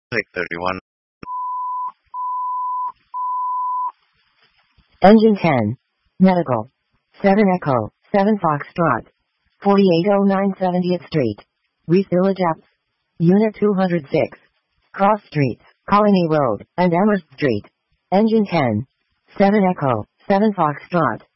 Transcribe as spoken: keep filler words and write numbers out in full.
Lake thirty-one. Engine ten. Medical. seven Echo, seven Foxtrot. forty-eight oh nine seventieth Street. Reese Village Apps. Unit two hundred six. Cross Streets, Colony Road, and Amherst Street. Engine ten. seven Echo, seven Foxtrot.